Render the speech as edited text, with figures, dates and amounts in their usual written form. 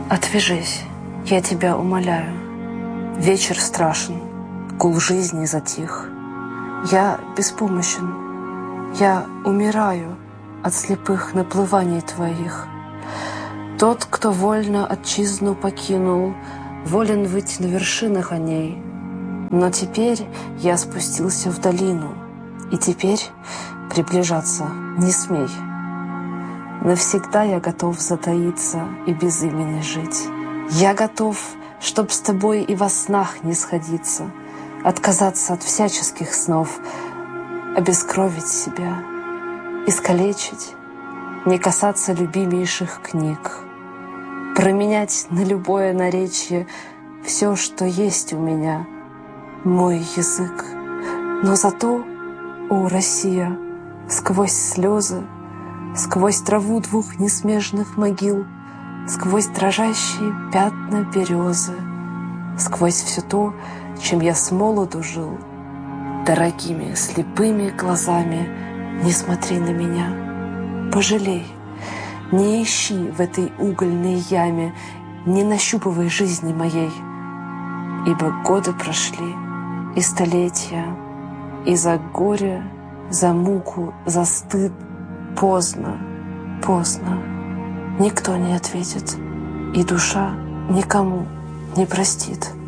Отвяжись, я тебя умоляю. Вечер страшен, гул жизни затих. Я беспомощен, я умираю от слепых наплываний твоих. Тот, кто вольно отчизну покинул, волен выть на вершинах о ней. Но теперь я спустился в долину, и теперь приближаться не смей. Навсегда я готов затаиться и без имени жить. Я готов, чтоб с тобой и во снах не сходиться, отказаться от всяческих снов, обескровить себя, искалечить, не касаться любимейших книг, променять на любое наречие все, что есть у меня, мой язык. Но зато, о, Россия, сквозь слезы, сквозь траву двух несмежных могил, сквозь дрожащие пятна березы, сквозь все то, чем я с молоду жил, дорогими слепыми глазами не смотри на меня, пожалей, не ищи в этой угольной яме, не нащупывай жизни моей, ибо годы прошли и столетия, и за горе, за муку, за стыд поздно, поздно. Никто не ответит, и душа никому не простит.